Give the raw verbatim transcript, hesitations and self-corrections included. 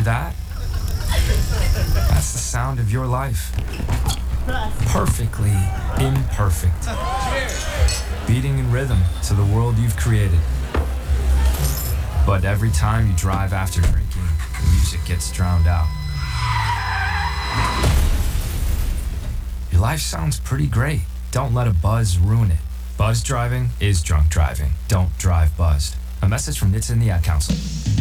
that? That's the sound of your life. Perfectly imperfect. Beating in rhythm to the world you've created. But every time you drive after drinking, the music gets drowned out. Your life sounds pretty great. Don't let a buzz ruin it. Buzz driving is drunk driving. Don't drive buzzed. A message from N H T S A and the Ad Council.